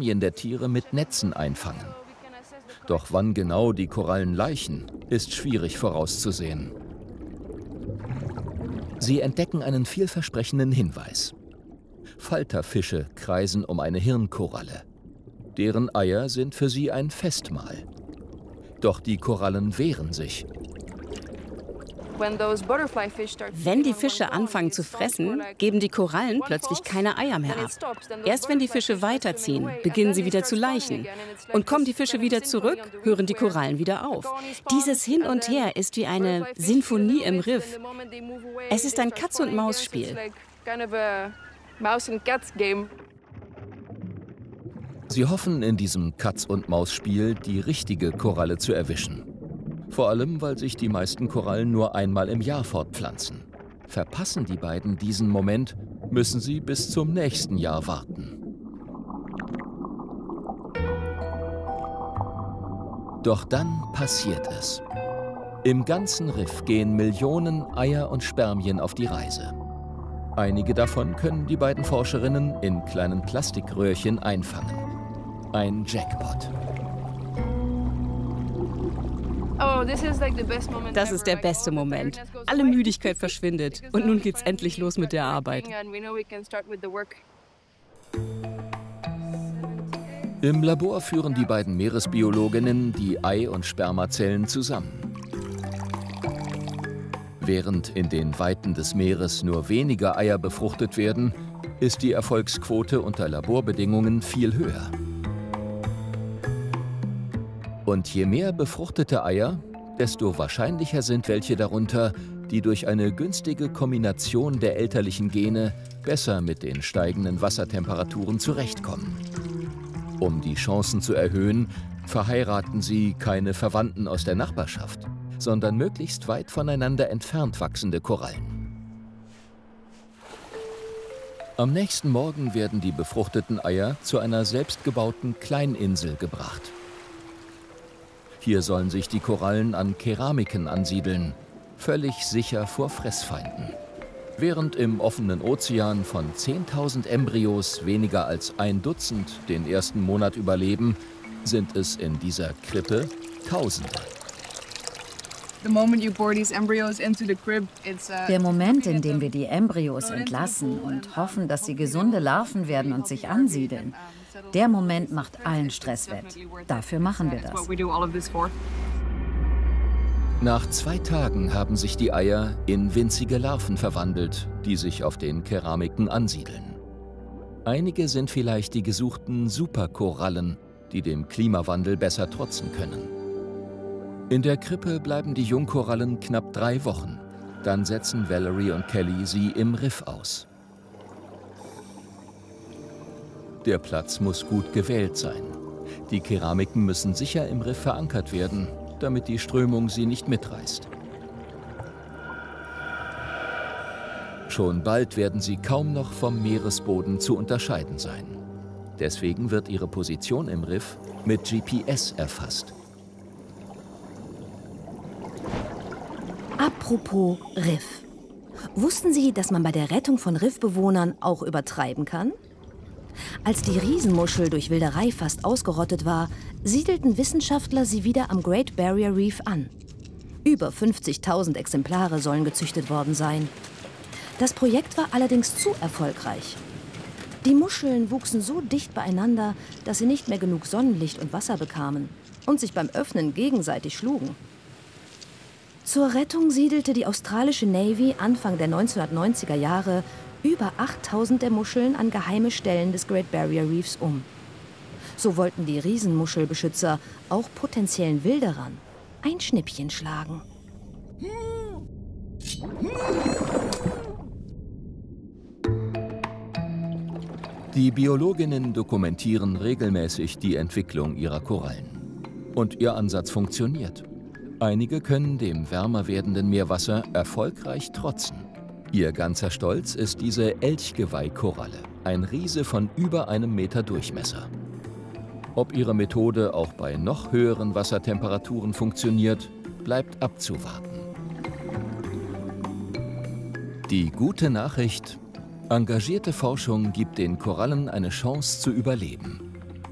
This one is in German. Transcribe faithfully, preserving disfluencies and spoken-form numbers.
Spermien der Tiere mit Netzen einfangen. Doch wann genau die Korallen laichen, ist schwierig vorauszusehen. Sie entdecken einen vielversprechenden Hinweis. Falterfische kreisen um eine Hirnkoralle. Deren Eier sind für sie ein Festmahl. Doch die Korallen wehren sich. Wenn die Fische anfangen zu fressen, geben die Korallen plötzlich keine Eier mehr ab. Erst wenn die Fische weiterziehen, beginnen sie wieder zu laichen. Und kommen die Fische wieder zurück, hören die Korallen wieder auf. Dieses Hin und Her ist wie eine Sinfonie im Riff. Es ist ein Katz-und-Maus-Spiel. Sie hoffen in diesem Katz-und-Maus-Spiel, die richtige Koralle zu erwischen. Vor allem, weil sich die meisten Korallen nur einmal im Jahr fortpflanzen. Verpassen die beiden diesen Moment, müssen sie bis zum nächsten Jahr warten. Doch dann passiert es. Im ganzen Riff gehen Millionen Eier und Spermien auf die Reise. Einige davon können die beiden Forscherinnen in kleinen Plastikröhrchen einfangen. Ein Jackpot. Das ist der beste Moment. Alle Müdigkeit verschwindet. Und nun geht's endlich los mit der Arbeit. Im Labor führen die beiden Meeresbiologinnen die Ei- und Spermazellen zusammen. Während in den Weiten des Meeres nur weniger Eier befruchtet werden, ist die Erfolgsquote unter Laborbedingungen viel höher. Und je mehr befruchtete Eier, desto wahrscheinlicher sind welche darunter, die durch eine günstige Kombination der elterlichen Gene besser mit den steigenden Wassertemperaturen zurechtkommen. Um die Chancen zu erhöhen, verheiraten sie keine Verwandten aus der Nachbarschaft, sondern möglichst weit voneinander entfernt wachsende Korallen. Am nächsten Morgen werden die befruchteten Eier zu einer selbstgebauten Kleininsel gebracht. Hier sollen sich die Korallen an Keramiken ansiedeln, völlig sicher vor Fressfeinden. Während im offenen Ozean von zehntausend Embryos weniger als ein Dutzend den ersten Monat überleben, sind es in dieser Krippe Tausende. Der Moment, in dem wir die Embryos entlassen und hoffen, dass sie gesunde Larven werden und sich ansiedeln, der Moment macht allen Stress wett. Dafür machen wir das. Nach zwei Tagen haben sich die Eier in winzige Larven verwandelt, die sich auf den Keramiken ansiedeln. Einige sind vielleicht die gesuchten Superkorallen, die dem Klimawandel besser trotzen können. In der Krippe bleiben die Jungkorallen knapp drei Wochen. Dann setzen Valerie und Kelly sie im Riff aus. Der Platz muss gut gewählt sein. Die Keramiken müssen sicher im Riff verankert werden, damit die Strömung sie nicht mitreißt. Schon bald werden sie kaum noch vom Meeresboden zu unterscheiden sein. Deswegen wird ihre Position im Riff mit G P S erfasst. Apropos Riff. Wussten Sie, dass man bei der Rettung von Riffbewohnern auch übertreiben kann? Als die Riesenmuschel durch Wilderei fast ausgerottet war, siedelten Wissenschaftler sie wieder am Great Barrier Reef an. Über fünfzigtausend Exemplare sollen gezüchtet worden sein. Das Projekt war allerdings zu erfolgreich. Die Muscheln wuchsen so dicht beieinander, dass sie nicht mehr genug Sonnenlicht und Wasser bekamen und sich beim Öffnen gegenseitig schlugen. Zur Rettung siedelte die australische Navy Anfang der neunzehnhundertneunziger Jahre über achttausend der Muscheln an geheime Stellen des Great Barrier Reefs um. So wollten die Riesenmuschelbeschützer auch potenziellen Wilderern ein Schnippchen schlagen. Die Biologinnen dokumentieren regelmäßig die Entwicklung ihrer Korallen. Und ihr Ansatz funktioniert. Einige können dem wärmer werdenden Meerwasser erfolgreich trotzen. Ihr ganzer Stolz ist diese Elchgeweihkoralle, ein Riese von über einem Meter Durchmesser. Ob ihre Methode auch bei noch höheren Wassertemperaturen funktioniert, bleibt abzuwarten. Die gute Nachricht: Engagierte Forschung gibt den Korallen eine Chance zu überleben.